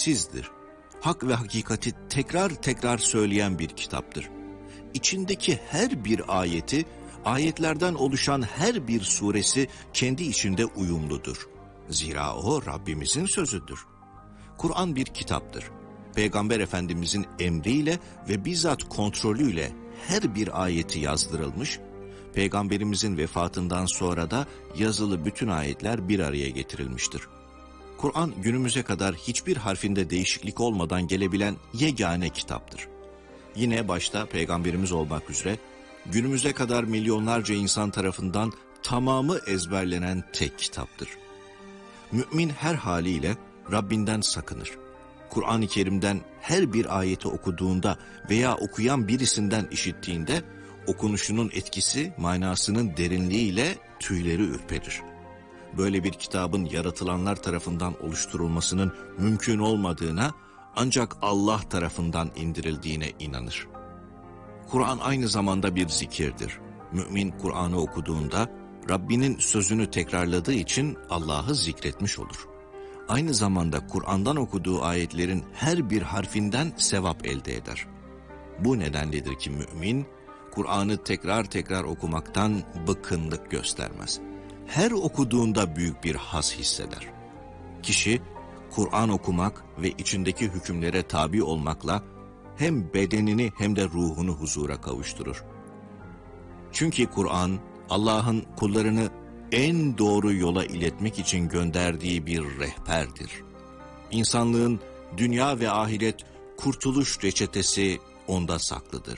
eşsizdir. Hak ve hakikati tekrar tekrar söyleyen bir kitaptır. İçindeki her bir ayeti, ayetlerden oluşan her bir suresi kendi içinde uyumludur. Zira o Rabbimizin sözüdür. Kur'an bir kitaptır. Peygamber Efendimizin emriyle ve bizzat kontrolüyle her bir ayeti yazdırılmış, Peygamberimizin vefatından sonra da yazılı bütün ayetler bir araya getirilmiştir. Kur'an günümüze kadar hiçbir harfinde değişiklik olmadan gelebilen yegane kitaptır. Yine başta Peygamberimiz olmak üzere günümüze kadar milyonlarca insan tarafından tamamı ezberlenen tek kitaptır. Mümin her haliyle Rabbinden sakınır. Kur'an-ı Kerim'den her bir ayeti okuduğunda veya okuyan birisinden işittiğinde okunuşunun etkisi, manasının derinliğiyle tüyleri ürperir. Böyle bir kitabın yaratılanlar tarafından oluşturulmasının mümkün olmadığına, ancak Allah tarafından indirildiğine inanır. Kur'an aynı zamanda bir zikirdir. Mümin Kur'an'ı okuduğunda Rabbinin sözünü tekrarladığı için Allah'ı zikretmiş olur. Aynı zamanda Kur'an'dan okuduğu ayetlerin her bir harfinden sevap elde eder. Bu nedenledir ki mümin, Kur'an'ı tekrar tekrar okumaktan bıkkınlık göstermez. Her okuduğunda büyük bir haz hisseder. Kişi, Kur'an okumak ve içindeki hükümlere tabi olmakla hem bedenini hem de ruhunu huzura kavuşturur. Çünkü Kur'an, Allah'ın kullarını en doğru yola iletmek için gönderdiği bir rehberdir. İnsanlığın dünya ve ahiret kurtuluş reçetesi onda saklıdır.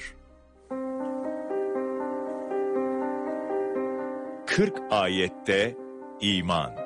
40 ayette iman.